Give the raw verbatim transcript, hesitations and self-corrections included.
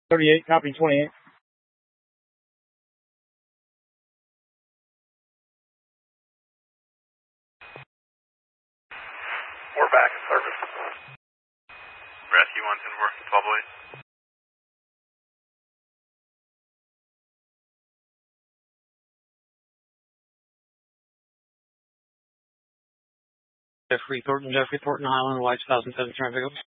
thirty-eight, copy twenty-eight. We're back in service. Rescue one ten four, twelve oh eight. Jeffrey Thornton, Jeffrey Thornton, Highland, White, two thousand seven traffic.